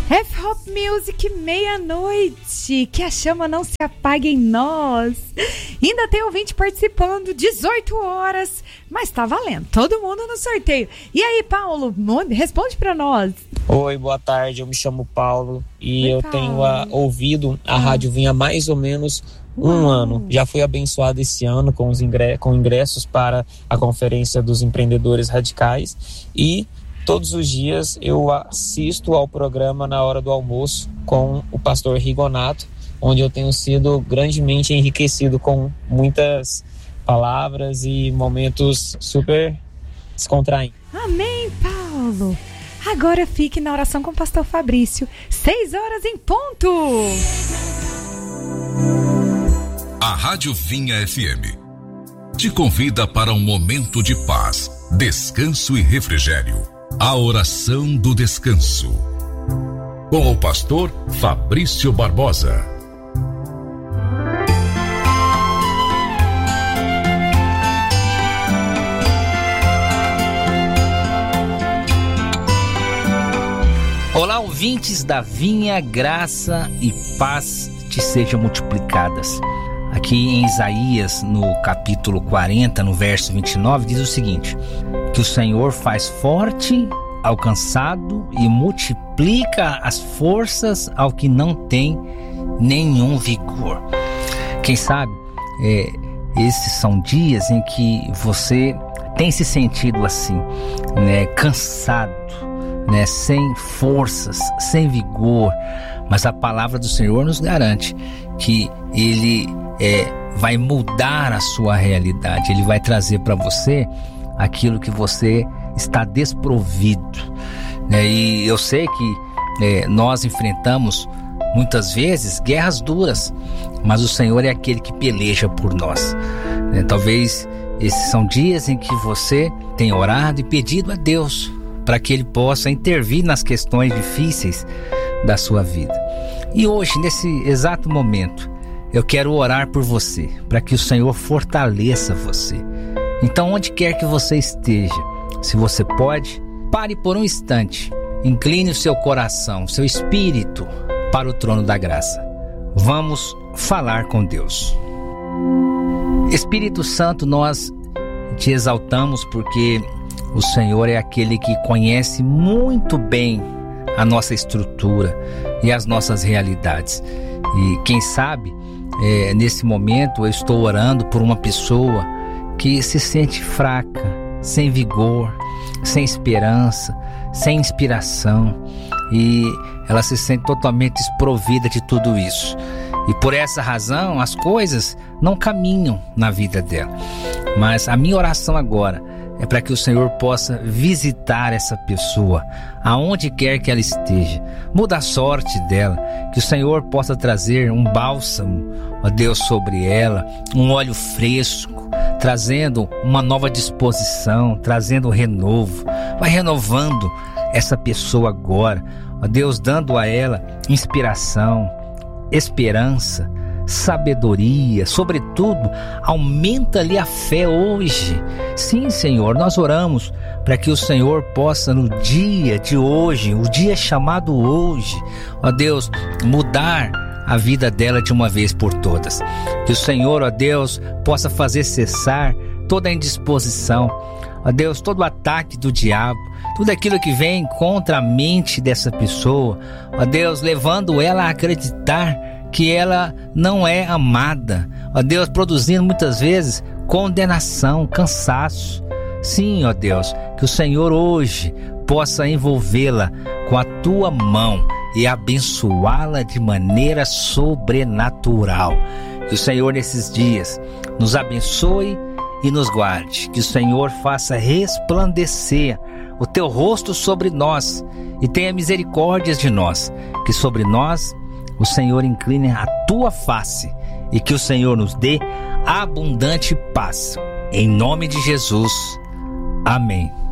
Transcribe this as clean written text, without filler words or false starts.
F-Hop Music, meia-noite, que a chama não se apague em nós. Ainda tem ouvinte participando, 18 horas, mas tá valendo, todo mundo no sorteio. E aí, Paulo, responde pra nós. Oi, boa tarde, eu me chamo Paulo e Oi, eu Paulo. tenho ouvido a Rádio Vinha há mais ou menos um ano. Já fui abençoado esse ano com ingressos para a Conferência dos Empreendedores Radicais e todos os dias eu assisto ao programa na hora do almoço com o pastor Rigonato, onde eu tenho sido grandemente enriquecido com muitas palavras e momentos super descontraídos. Amém, Paulo. Agora fique na oração com o pastor Fabrício, 6 horas em ponto. A Rádio Vinha FM te convida para um momento de paz, descanso e refrigério. A oração do descanso, com o pastor Fabrício Barbosa. Olá, ouvintes da Vinha, graça e paz te sejam multiplicadas. Aqui em Isaías, no capítulo 40, no verso 29, diz o seguinte: que o Senhor faz forte ao cansado e multiplica as forças ao que não tem nenhum vigor. Quem sabe, esses são dias em que você tem se sentido assim, cansado, sem forças, sem vigor, mas a palavra do Senhor nos garante que Ele vai mudar a sua realidade. Ele vai trazer para você aquilo que você está desprovido, e eu sei que nós enfrentamos muitas vezes guerras duras, mas o Senhor é aquele que peleja por nós, Talvez esses são dias em que você tem orado e pedido a Deus para que Ele possa intervir nas questões difíceis da sua vida. E hoje, nesse exato momento, eu quero orar por você, para que o Senhor fortaleça você. Então, onde quer que você esteja, se você pode, pare por um instante, incline o seu coração, seu espírito para o trono da graça. Vamos falar com Deus. Espírito Santo, nós te exaltamos porque o Senhor é aquele que conhece muito bem a nossa estrutura e as nossas realidades. E quem sabe, nesse momento eu estou orando por uma pessoa que se sente fraca, sem vigor, sem esperança, sem inspiração, e ela se sente totalmente desprovida de tudo isso. E por essa razão as coisas não caminham na vida dela. Mas a minha oração agora é para que o Senhor possa visitar essa pessoa, aonde quer que ela esteja. Muda a sorte dela, que o Senhor possa trazer um bálsamo, ó Deus, sobre ela, um óleo fresco, trazendo uma nova disposição, trazendo um renovo. Vai renovando essa pessoa agora, ó Deus, dando a ela inspiração, esperança, sabedoria, sobretudo, aumenta-lhe a fé hoje. Sim, Senhor, nós oramos para que o Senhor possa no dia de hoje, o dia chamado hoje, ó Deus, mudar a vida dela de uma vez por todas. Que o Senhor, ó Deus, possa fazer cessar toda a indisposição, ó Deus, todo o ataque do diabo, tudo aquilo que vem contra a mente dessa pessoa, ó Deus, levando ela a acreditar que ela não é amada, ó Deus, produzindo muitas vezes condenação, cansaço. Sim, ó Deus, que o Senhor hoje possa envolvê-la com a tua mão e abençoá-la de maneira sobrenatural. Que o Senhor nesses dias nos abençoe e nos guarde, que o Senhor faça resplandecer o teu rosto sobre nós e tenha misericórdias de nós, que sobre nós o Senhor incline a tua face e que o Senhor nos dê abundante paz. Em nome de Jesus. Amém.